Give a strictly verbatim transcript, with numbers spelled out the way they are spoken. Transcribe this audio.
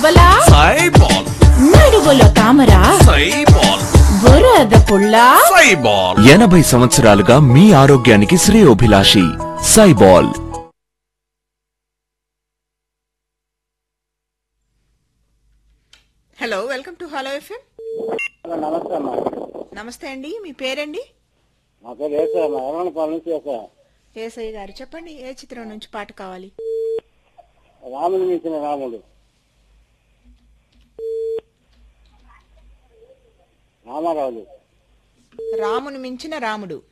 బొబ్బలా సైబాల్ నడుగులో తామరా సైబాల్ బురద పుల్లా సైబాల్ ఎనభై సంవత్సరాలుగా మీ ఆరోగ్యానికి శ్రేయోభిలాషి సైబాల్. Hello, welcome to hello FM. నమస్తే అమ్మా. నమస్తే అండి, మీ పేరండి? నా పేరు ఏసయ్య, ఎర్రగొండపాలెం నుంచి ఏసయ్య. ఏసయ్య గారు చెప్పండి, ఏ చిత్రం నుంచి పాట కావాలి? రాముడు మించిన రాముడు. రామారావులు. రామును మించిన రాముడు.